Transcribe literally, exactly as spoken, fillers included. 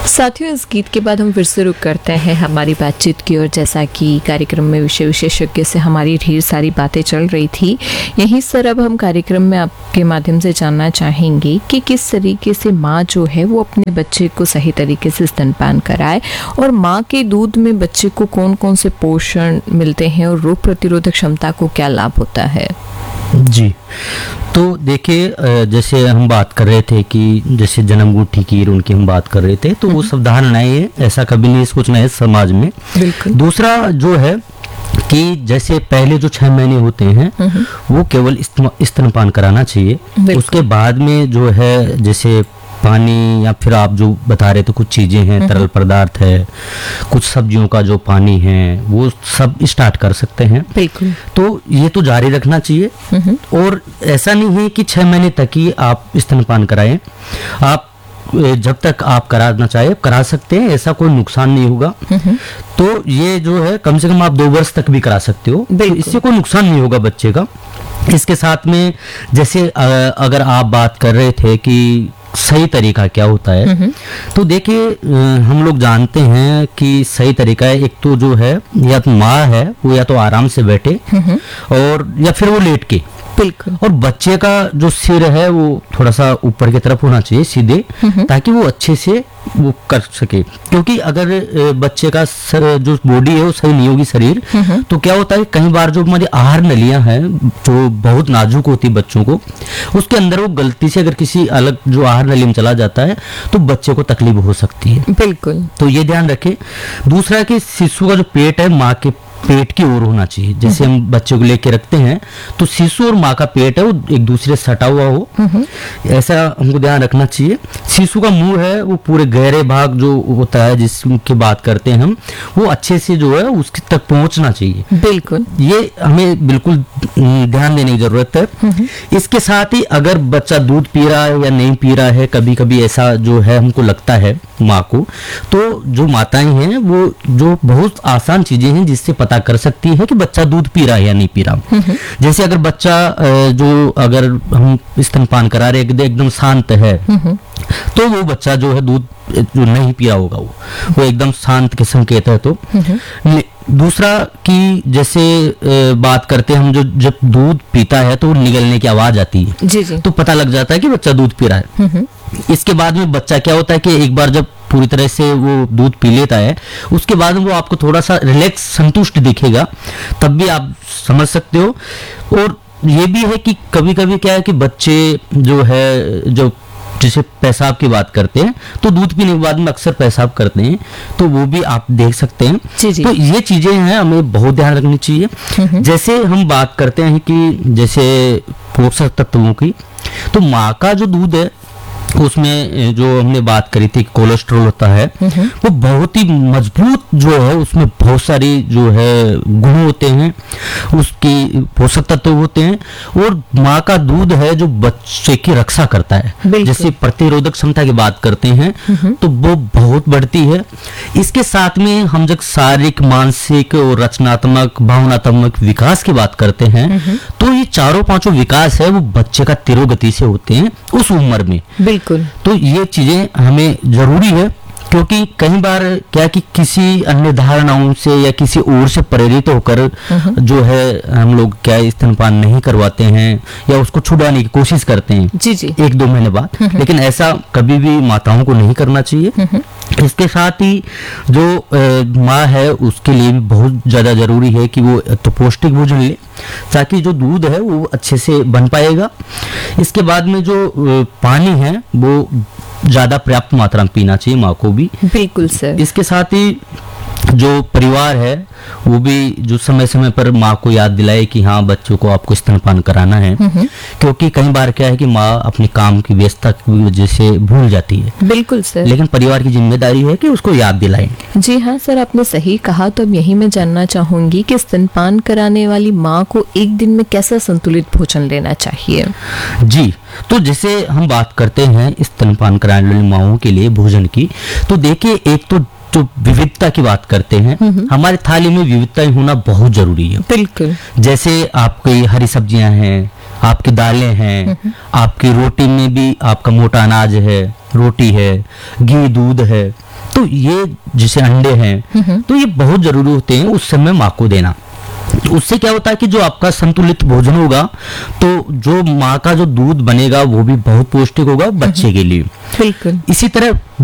साथियों, इस गीत के बाद हम फिर से रुक करते हैं हमारी बातचीत की ओर। जैसा कि कार्यक्रम में विषय विशेषज्ञ से हमारी ढेर सारी बातें चल रही थी, यहीं सर अब हम कार्यक्रम में आपके माध्यम से जानना चाहेंगे कि किस तरीके से माँ जो है वो अपने बच्चे को सही तरीके से स्तनपान कराए, और माँ के दूध में बच्चे को कौन कौन से पोषण मिलते हैं और रोग प्रतिरोधक क्षमता को क्या लाभ होता है। जी, तो देखिए, जैसे हम बात कर रहे थे कि जैसे जन्मगूठी की उनकी हम बात कर रहे थे, तो वो सब धारणाएं है, ऐसा कभी नहीं कुछ नहीं है समाज में। बिल्कुल। दूसरा जो है कि जैसे पहले जो छह महीने होते हैं वो केवल स्तनपान कराना चाहिए। उसके बाद में जो है जैसे पानी या फिर आप जो बता रहे थे कुछ चीज़ें हैं, तरल पदार्थ है, कुछ सब्जियों का जो पानी है, वो सब स्टार्ट कर सकते हैं। बिल्कुल। तो ये तो जारी रखना चाहिए। और ऐसा नहीं है कि छह महीने तक ही आप स्तनपान कराएं, आप जब तक आप कराना चाहे करा सकते हैं, ऐसा कोई नुकसान नहीं होगा। तो ये जो है कम से कम आप दो वर्ष तक भी करा सकते हो, तो इससे कोई नुकसान नहीं होगा बच्चे का। इसके साथ में जैसे अगर आप बात कर रहे थे कि सही तरीका क्या होता है, तो देखिए हम लोग जानते हैं कि सही तरीका है, एक तो जो है या तो माँ है वो या तो आराम से बैठे और या फिर वो लेट के, बिल्कुल। और बच्चे का जो सिर है वो थोड़ा सा ऊपर की तरफ होना चाहिए सीधे, ताकि वो अच्छे से वो कर सके। क्योंकि अगर बच्चे का जो बॉडी है वो सही नहीं होगी शरीर, तो क्या होता है कई बार जो हमारी आहार नलियां हैं जो बहुत नाजुक होती है बच्चों को, उसके अंदर वो गलती से अगर किसी अलग जो आहार नली में चला जाता है तो बच्चे को तकलीफ हो सकती है। बिल्कुल। तो ये ध्यान रखें। दूसरा कि शिशु का जो पेट है माँ के पेट की ओर होना चाहिए। जैसे हम बच्चे को लेके रखते हैं तो शिशु और माँ का पेट है वो एक दूसरे से सटा हुआ हो, ऐसा हमको ध्यान रखना चाहिए। शिशु का मुंह है वो पूरे गहरे भाग जो होता है जिसकी बात करते हैं हम, वो अच्छे से जो है उसके तक पहुंचना चाहिए। बिल्कुल। ये हमें बिल्कुल ध्यान देने की जरूरत है। इसके साथ ही अगर बच्चा दूध पी रहा है या नहीं पी रहा है, कभी कभी ऐसा जो है हमको लगता है माँ को, तो जो माताएं हैं वो जो बहुत आसान चीजें हैं जिससे पता कर सकती है कि बच्चा दूध पी रहा है या नहीं पी रहा। जैसे अगर बच्चा जो अगर हम स्तनपान करा रहे एकदम शांत है, तो वो बच्चा जो है दूध जो नहीं पिया होगा वो वो एकदम शांत के संकेत है। तो दूसरा कि जैसे बात करते हैं हम, जो जब दूध पीता है तो निगलने की आवाज आती है, जी जी। तो पता लग जाता है कि बच्चा दूध पी रहा है। इसके बाद में बच्चा क्या होता है कि एक बार जब पूरी तरह से वो दूध पी लेता है, उसके बाद वो आपको थोड़ा सा रिलैक्स संतुष्ट दिखेगा, तब भी आप समझ सकते हो। और ये भी है कि कभी कभी क्या है कि बच्चे जो है जो जैसे पेशाब की बात करते हैं तो दूध पीने के बाद में अक्सर पेशाब करते हैं, तो वो भी आप देख सकते हैं। जी जी। तो ये चीजें हैं हमें बहुत ध्यान रखनी चाहिए। जैसे हम बात करते हैं कि जैसे पोषक तत्वों की, तो माँ का जो दूध है उसमें जो हमने बात करी थी कोलेस्ट्रॉल होता है, वो बहुत ही मजबूत जो है, उसमें बहुत सारी जो है गुण होते हैं, उसकी पोषक तत्व होते हैं। और माँ का दूध है जो बच्चे की रक्षा करता है। जैसे प्रतिरोधक क्षमता की बात करते हैं तो वो बहुत बढ़ती है। इसके साथ में हम जब शारीरिक, मानसिक और रचनात्मक, भावनात्मक विकास की बात करते हैं, तो ये चारों पांचों विकास है वो बच्चे का तिरोगति से होते हैं उस उम्र में। बिल्कुल। तो ये चीजें हमें जरूरी है, क्योंकि कई बार क्या कि किसी अन्य धारणाओं से या किसी और से प्रेरित होकर जो है हम लोग क्या स्तनपान नहीं करवाते हैं या उसको छुड़ाने की कोशिश करते हैं जी जी। एक दो महीने बाद, लेकिन ऐसा कभी भी माताओं को नहीं करना चाहिए। इसके साथ ही जो माँ है उसके लिए भी बहुत ज्यादा जरूरी है कि वो तो पौष्टिक भोजन ले, ताकि जो दूध है वो अच्छे से बन पाएगा। इसके बाद में जो पानी है वो ज्यादा पर्याप्त मात्रा में पीना चाहिए माँ को भी। बिल्कुल सर। इसके साथ ही जो परिवार है वो भी जो समय समय पर माँ को याद दिलाए कि हाँ बच्चों को आपको स्तनपान कराना है, क्योंकि कई बार क्या है कि माँ अपने काम की व्यस्तता की वजह से भूल जाती है। बिल्कुल सर। लेकिन परिवार की जिम्मेदारी है कि उसको याद दिलाएं। जी हाँ सर, आपने सही कहा। तो अब यही मैं जानना चाहूंगी कि स्तनपान कराने वाली माँ को एक दिन में कैसा संतुलित भोजन लेना चाहिए। जी, तो जैसे हम बात करते हैं स्तनपान कराने वाली माओं के लिए भोजन की, तो देखिए एक तो जो विविधता की बात करते हैं, हमारी थाली में विविधता होना बहुत जरूरी है। बिल्कुल। जैसे आपकी हरी सब्जियां हैं, आपकी दालें हैं, आपकी रोटी में भी आपका मोटा अनाज है, रोटी है, घी दूध है, तो ये जैसे अंडे हैं तो ये बहुत जरूरी होते हैं उस समय माँ को देना। उससे क्या होता है कि जो आपका संतुलित भोजन होगा तो जो माँ का जो दूध बनेगा वो भी बहुत पौष्टिक होगा बच्चे के लिए। बिल्कुल। इसी तरह